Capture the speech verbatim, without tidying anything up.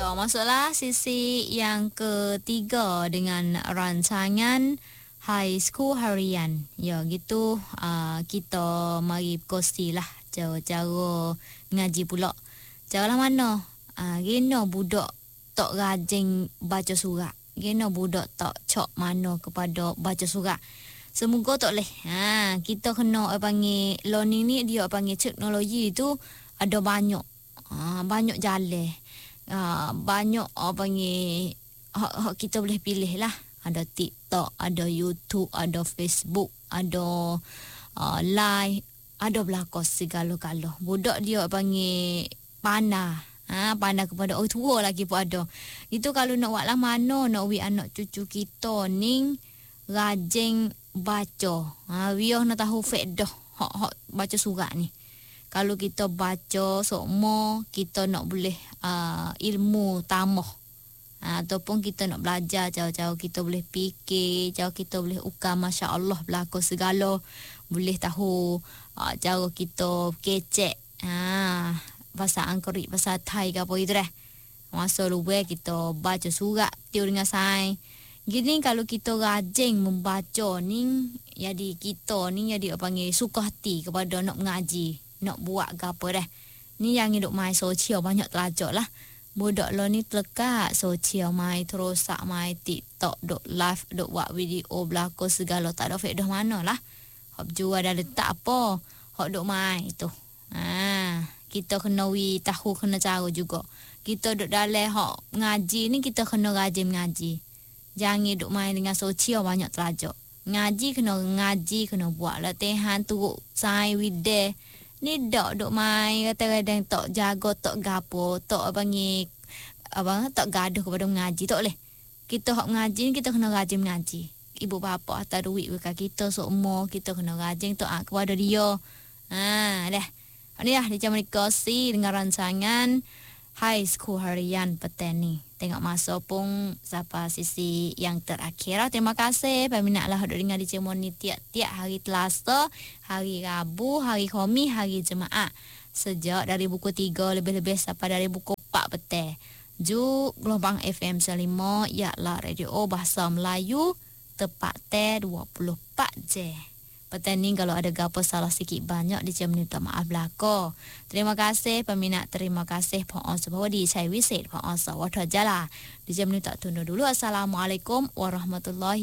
Ya, masuklah sisi yang ketiga dengan rancangan High School Harian. Ya, gitu uh, kita mari kongsi lah cara-cara ngaji pula. Cara lah mana? Uh, gino budak tak rajin baca surat. Gino budak tak cok mana kepada baca surat. Semoga tak leh. Ha, kita kena uh, panggil learning ni, dia panggil teknologi tu ada banyak. Uh, banyak jalan. Uh, banyak apa panggil hak, hak kita boleh pilih lah. Ada TikTok, ada YouTube, ada Facebook, ada uh, Line, ada belakang segala-gala. Budak dia panggil pandai. Ha, pandai kepada orang tua lagi pun ada. Itu kalau nak buat lah mana nak we anak cucu kita ni rajin baca. Ha, biar nak tahu faedah hak hak baca surat ni. Kalau kita baca semua, kita nak boleh uh, ilmu tambah. Uh, ataupun kita nak belajar jauh-jauh, kita boleh fikir, jauh kita boleh ukar Masya Allah berlaku segala. Boleh tahu uh, cara kita kecek. Uh, bahasa Angkori, bahasa Thai ke apa itu dah. Masa luar kita baca surat, tiu dengan sains. Gini kalau kita rajin membaca ni, jadi kita ni jadi panggil suka hati kepada nak mengaji. Nak buat ke apa dah. Ni yang hidup main sosial banyak terlajak lah. Budak lo ni telekat sosial main terosak main TikTok, dok live, dok buat video belakang segala. Tak ada faedah mana lah. Hak jual dah letak apa. Hak dok main tu. Ha, kita kena wi tahu kena cara juga. Kita dok dalam hak ngaji ni kita kena rajin ngaji. Jangan dok main dengan sosial banyak terlajak. Ngaji kena ngaji, kena buat latihan turut sai wideh. Ni dok dok main kadang-kadang tak jaga tak gapo tak panggil apa tak gaduh kepada mengaji tak leh. Kita hak mengaji kita kena rajin mengaji. Ibu bapa atas duit dekat kita semua kita kena rajin tak kepada dia. Ha dah. Ni dah di jam dikasi dengan rancangan High School Harian petang ni. Tengok masa pun sampai sisi yang terakhir. Terima kasih peminatlah duk dengar di Cemon ni tiap-tiap hari Selasa, hari Rabu, hari Khamis, hari Jumaat. Sejak dari buku tiga lebih-lebih sampai dari buku empat petang. Ju gelombang F M lima ialah radio bahasa Melayu tepat te dua puluh empat jam. Petang ni kalau ada gapo salah sikit banyak di jam ni minta maaf belaka. Terima kasih peminat, terima kasih Pak sebab di saya visit Pak Asa Water Jala. Di jam ni tak tunda dulu. Assalamualaikum warahmatullahi